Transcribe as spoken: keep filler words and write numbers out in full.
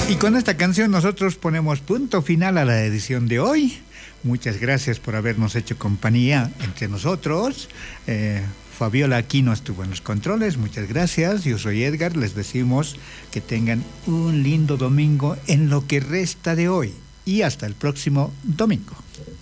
Y con esta canción nosotros ponemos punto final a la edición de hoy. Muchas gracias por habernos hecho compañía entre nosotros. Eh, Fabiola Aquino estuvo en los controles, muchas gracias. Yo soy Edgar, les decimos que tengan un lindo domingo en lo que resta de hoy. Y hasta el próximo domingo.